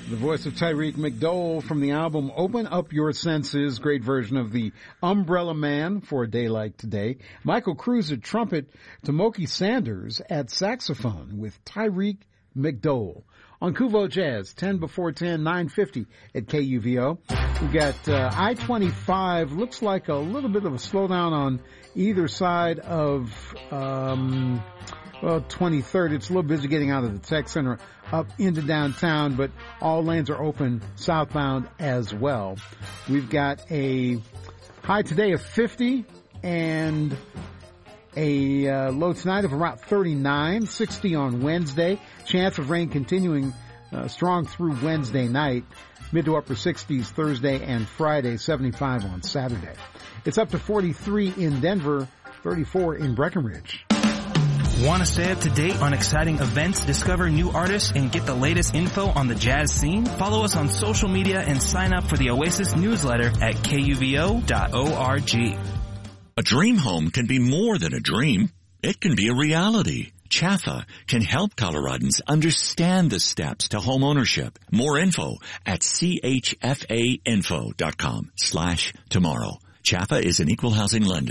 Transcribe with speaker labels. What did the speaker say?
Speaker 1: The voice of Tyreek McDowell from the album Open Up Your Senses, great version of the Umbrella Man for a day like today. Michael Cruz at trumpet, Tomoki Sanders at saxophone with Tyreek McDowell. On Kuvo Jazz, 10 before 10, 9:50 at KUVO. We've got I-25, looks like a little bit of a slowdown on either side of 23rd. It's a little busy getting out of the tech center up into downtown, but all lanes are open southbound as well. We've got a high today of 50 and a low tonight of around 39, 60 on Wednesday. Chance of rain continuing strong through Wednesday night. Mid to upper 60s Thursday and Friday, 75 on Saturday. It's up to 43 in Denver, 34 in Breckenridge.
Speaker 2: Want to stay up to date on exciting events, discover new artists, and get the latest info on the jazz scene? Follow us on social media and sign up for the Oasis newsletter at kuvo.org.
Speaker 3: A dream home can be more than a dream. It can be a reality. Chaffa can help Coloradans understand the steps to home ownership. More info at chfainfo.com/tomorrow. Chaffa is an equal housing lender.